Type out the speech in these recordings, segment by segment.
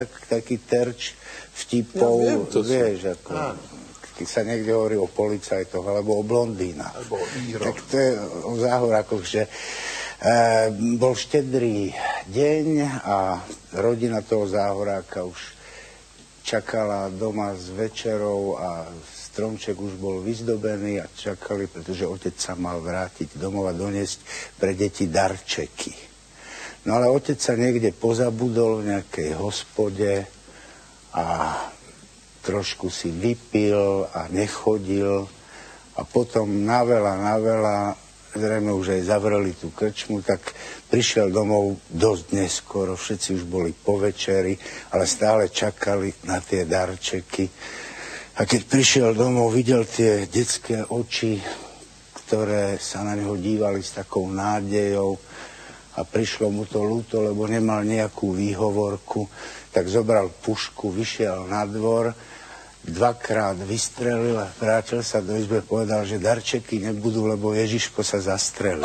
taký terč vtipov, Ja viem, vieš, ako, keď sa niekde hovorí o policajtoch, alebo o blondínach. Alebo o Íroch. Tak to je o záhorákoch, že bol štedrý deň a rodina toho záhoráka už čakala doma s večerou a stromček už bol vyzdobený a čakali, pretože otec sa mal vrátiť domov a doniesť pre deti darčeky. No ale otec sa niekde pozabudol v nejakej hospode a trošku si vypil a nechodil a potom na veľa, zrejme už aj zavreli tú krčmu, tak prišiel domov dosť neskoro, všetci už boli po večeri, ale stále čakali na tie darčeky. A keď prišiel domov, videl tie detské oči, ktoré sa na neho dívali s takou nádejou a prišlo mu to ľúto, lebo nemal nejakú výhovorku, tak zobral pušku, vyšiel na dvor, dvakrát vystrelil a vrátil sa do izby a povedal, že darčeky nebudú, lebo Ježiško sa zastrelil.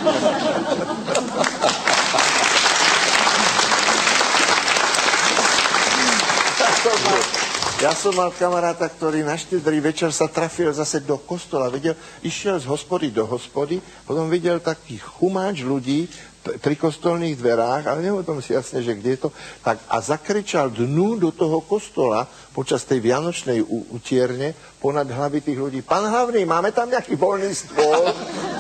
Ja som mal kamaráta, ktorý na štedrý večer sa trafil zase do kostola. Videl, išiel z hospody do hospody, potom videl taký chumáč ľudí pri kostolných dverách, ale neuvedom si jasne, že kde je to, tak a zakričal dnu do toho kostola počas tej vianočnej utierne ponad hlavy tých ľudí. Pán hlavný, máme tam nejaký voľný stôl?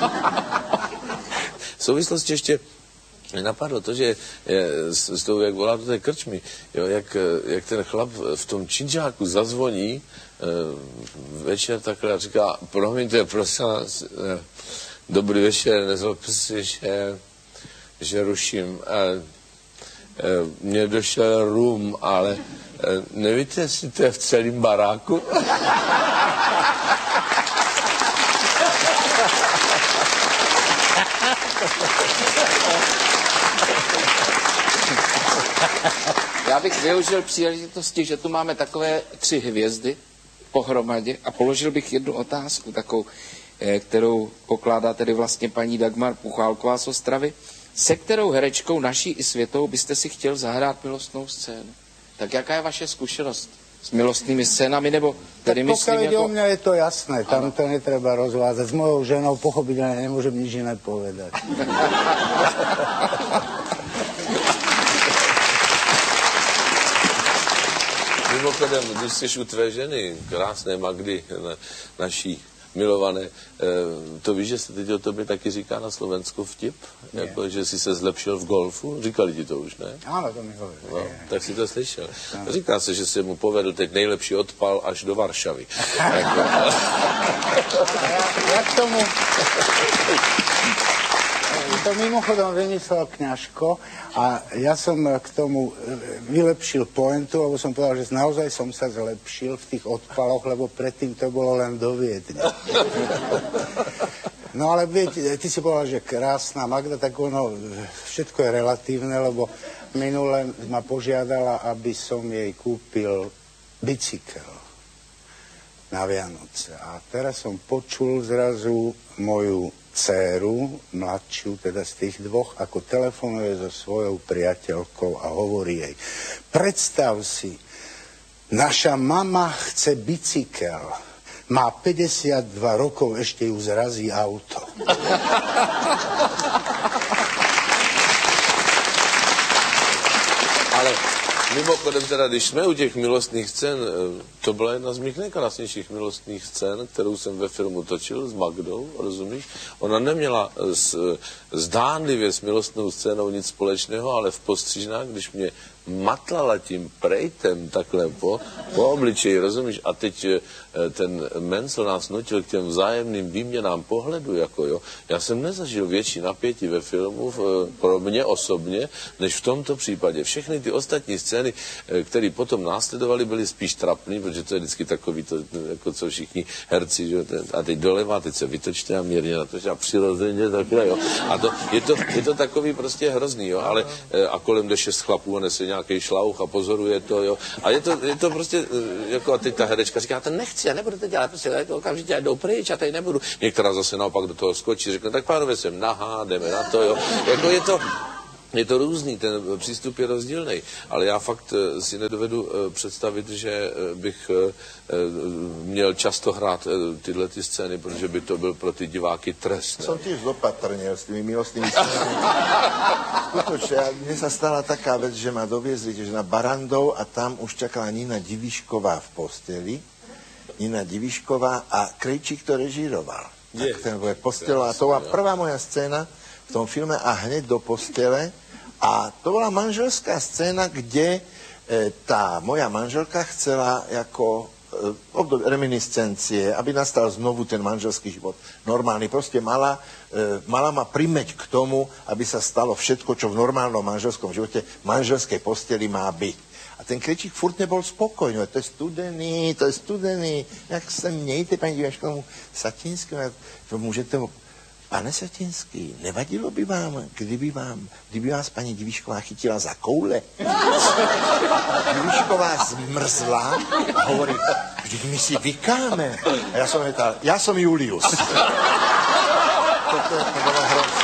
V souvislosti ještě mě napadlo to, že s tou, jak volá do té krčmy, jo, jak ten chlap v tom činžáku zazvoní večer takhle a říká, promiňte, prosím vás, dobrý večer, nezlobte si, že ruším. Mně došel rum, ale nevíte, jestli to je v celém baráku? Já bych využil příležitosti, že tu máme takové 3 hvězdy pohromadě a položil bych jednu otázku, takovou, kterou pokládá tedy vlastně paní Dagmar Puchálková z Ostravy. Se kterou herečkou naší i světovou byste si chtěl zahrát milostnou scénu? Tak jaká je vaše zkušenost s milostnými scénami, nebo tedy tak myslím jako... jako... o mňa je to jasné, tam to netreba rozvázať. S mojou ženou pochopiteľne nemôžem nič iné povedať. Mimochodem, když jsi u tvé ženy, krásné Magdy, naší milované, to víš, že se teď o tobě taky říká na Slovensku vtip? Jako, že jsi se zlepšil v golfu? Říkali ti to už, ne? Áno, to mi hovorí. No, tak si to slyšel. Říká se, že se mu povedl teď nejlepší odpal až do Varšavy. Ja k tomu... To mimochodom vymyslel Kňažko a ja som k tomu vylepšil pointu, lebo som povedal, že naozaj som sa zlepšil v tých odpaloch, lebo predtým to bolo len do Viedne. No ale ty si povedal, že krásna Magda, tak ono, všetko je relatívne, lebo minule ma požiadala, aby som jej kúpil bicykel na Vianoce. A teraz som počul zrazu moju dcéru, mladšiu, teda z tých dvoch, ako telefonuje so svojou priateľkou a hovorí jej, predstav si, naša mama chce bicykel, má 52 rokov, ešte ju zrazí auto. Ale mimochodem teda, když jsme u těch milostných scén, to byla jedna z mých nejkrásnějších milostných scén, kterou jsem ve filmu točil s Magdou, rozumíš? Ona neměla zdánlivě s milostnou scénou nic společného, ale v postřižnách, když mě matlala tím prejtem takhle po obličeji, rozumíš? A teď ten Mencel nás nutil k těm vzájemným výměnám pohledu, jako jo. Já jsem nezažil větší napětí ve filmu pro mě osobně, než v tomto případě. Všechny ty ostatní scény, které potom následovaly, byly spíš trapný, protože to je vždycky takový to, jako co všichni herci, že? A teď doleva, teď se vytočte a mírně natoč a přirozeně takhle, jo. A to, je to takový prostě hrozný, jo. Ale a kolem jde 6 chlapů a nese nějaký šlauch a pozoruje to, jo. A je to prostě, jako a teď ta herečka říká, to nechci, já nebudu to dělat, prostě okamžitě jdou pryč, já tady nebudu. Některá zase naopak do toho skočí, řekne, tak pánové, jsem nahá, jdeme na to, jo. Jako Je to různý, ten přístup je rozdílný, ale já fakt si nedovedu představit, že bych měl často hrát tyhle ty scény, protože by to byl pro ty diváky trest. Som tiež zopatrnil s tými milostnými scénami. Skutočne, mne sa stala taká vec, že ma doviezli tiež na Barandov a tam už čakala Nina Divišková v posteli. Nina Divišková a Krejčík to režíroval. Tak ten bude postel a to bola prvá moja scéna v tom filme a hneď do postele. A to bola manželská scéna, kde tá moja manželka chcela ako reminiscencie, aby nastal znovu ten manželský život normálny. Proste mala ma primeť k tomu, aby sa stalo všetko, čo v normálnom manželskom živote v manželskej posteli má byť. A ten Krejčík furt nebol spokojný. To je studený. Jak se mějte, paní Divaškovu Satinskému, můžete ho... Pane Satinský, nevadilo by vám, kdyby vás paní Divišková chytila za koule? Divišková zmrzla a hovorí, vždyť my si vykáme. A já jsem větal, já jsem Julius. To bylo hrozné.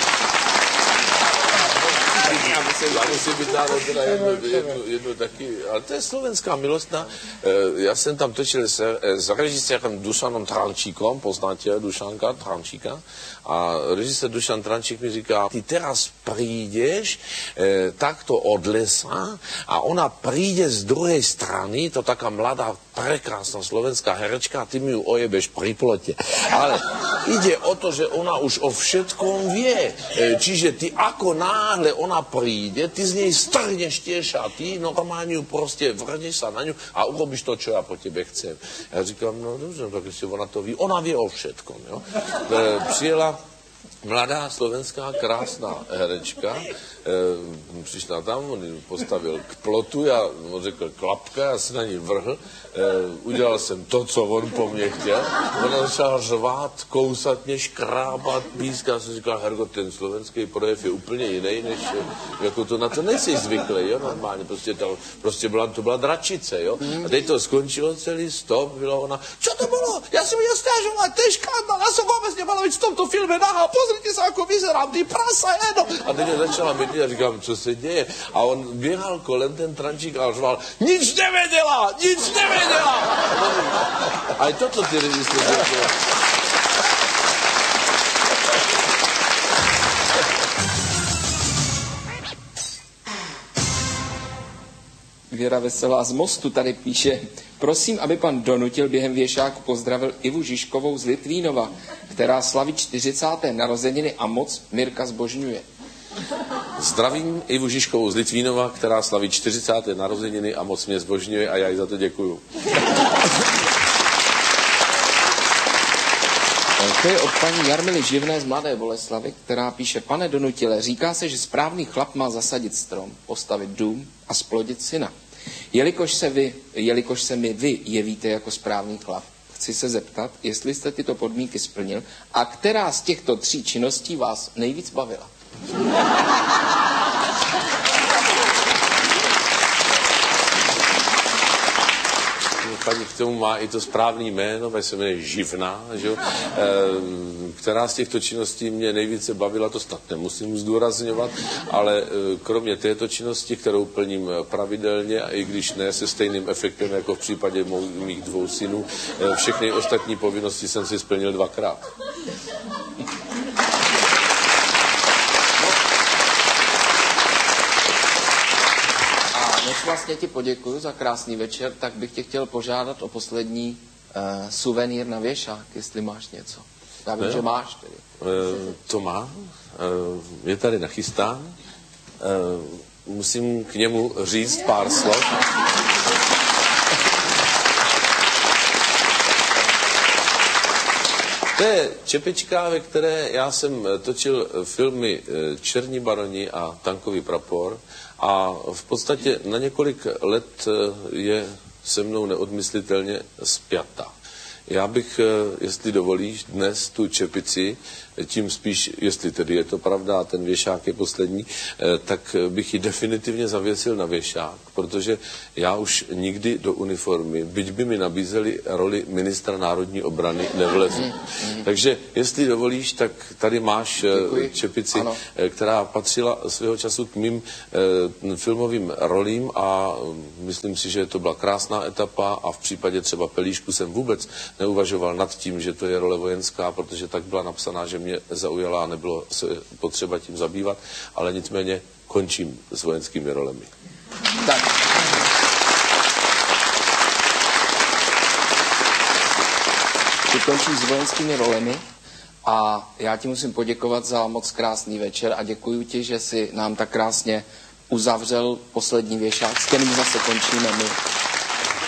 Já musím vytáhnout teda jednu taky, ale to je slovenská milostná. Já jsem tam točil s režisérem Dušanom Trančíkom, poznáte Dušanka Trančíka, a režisér Dušan Trančík mi říká, ty teraz prídeš takto od lesa a ona príde z druhej strany, to taká mladá, prekrásna slovenská herečka a ty mi ju ojebeš pri plote. Ale ide o to, že ona už o všetkom vie. Čiže ty ako náhle ona príde, ty z nej strhneš tiež a ty normálne ju proste vrhneš sa na ňu a urobíš to, čo ja po tebe chcem. Ja říkám, no dobře, tak si ona to ví. Ona vie o všetkom. Jo? Přijela mladá slovenská krásná herečka, přišla tam, on ji postavil k plotu, já mu řekl klapka, já se na ní vrhl, udělal jsem to, co on po mně chtěl, ona začala řvát, kousat mě, škrábat, pískat, jsem říkal, Hergo, ten slovenský projev je úplně jiný, než jako to na to nejsi zvyklý, jo, normálně, to byla dračice, jo, a teď to skončilo celý, stop, byla ona, čo to bylo, já jsem měl stěžovat, ty škandal, já jsem vůbec nemala být v tomto filme nahá, pozrite se, jako vyzerám, ty prasa, jedno, a teď začala být a říkám, co se děje? A on běhal kolem ten Trančík a řval, nic nevěděla! A i toto ty režistéři dělali. Věra Veselá z Mostu tady píše, prosím, aby pan Donutil během věšáku pozdravil Ivu Žižkovou z Litvínova, která slaví 40. narozeniny a moc Mirka zbožňuje. Zdravím Ivu Žižkovou z Litvínova, která slaví 40. narozeniny a moc mě zbožňuje a já jí za to děkuju. To je od paní Jarmily Živné z Mladé Boleslavy, která píše, pane Donutile, říká se, že správný chlap má zasadit strom, postavit dům a splodit syna. Jelikož se mi vy jevíte jako správný chlap, chci se zeptat, jestli jste tyto podmínky splnil a která z těchto 3 činností vás nejvíc bavila. Paní k tomu má i to správný jméno, se jmenuje Živná, že? Která z těchto činností mě nejvíce bavila, to snad nemusím zdůrazňovat, ale kromě této činnosti, kterou plním pravidelně, a i když ne se stejným efektem jako v případě mých 2 synů, všechny ostatní povinnosti jsem si splnil 2krát. Než vlastně ti poděkuju za krásný večer, tak bych tě chtěl požádat o poslední suvenýr na věšák, jestli máš něco. Já vím, že máš tedy. To má. Je tady nachystán. Musím k němu říct pár slov. To je čepička, ve které já jsem točil filmy Černí baroni a Tankový prapor a v podstatě na několik let je se mnou neodmyslitelně spjata. Já bych, jestli dovolíš, dnes tu čepici, tím spíš, jestli tedy je to pravda a ten věšák je poslední, tak bych ji definitivně zavěsil na věšák, protože já už nikdy do uniformy, byť by mi nabízeli roli ministra národní obrany, nevlezu. Takže jestli dovolíš, tak tady máš čepici, která patřila svého času k mým filmovým rolím a myslím si, že to byla krásná etapa a v případě třeba Pelíšku jsem vůbec neuvažoval nad tím, že to je role vojenská, protože tak byla napsaná, že mě zaujala a nebylo se potřeba tím zabývat, ale nicméně končím s vojenskými rolemi. Tak. Ty končíš s vojenskými rolemi a já ti musím poděkovat za moc krásný večer a děkuji ti, že jsi nám tak krásně uzavřel poslední věšák, s kterým zase končíme my.